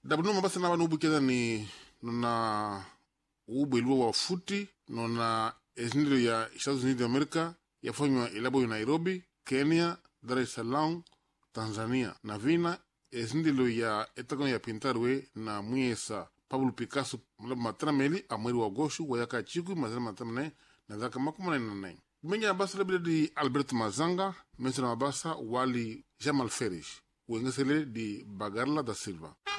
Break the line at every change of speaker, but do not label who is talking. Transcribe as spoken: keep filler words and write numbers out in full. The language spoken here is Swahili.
dabno mabasa na banu bukeda ni nona ubu ilua wa futi nona ezindio ya Estados Unidos de Amerika yafanywa ilabo ya Nairobi, Kenya, Dar es Salaam, Tanzania na vina ezindio ya etagon ya pintarwe na mwiesa Pablo Picasso mlaba matrameli amweri wa goshu wayaka chiku mazana matramene na zaka makumana na nai mengi mabasa labda di Alberto Mazanga mensa mabasa wali Jamal Ferish wengesele di Bagarla da Silva.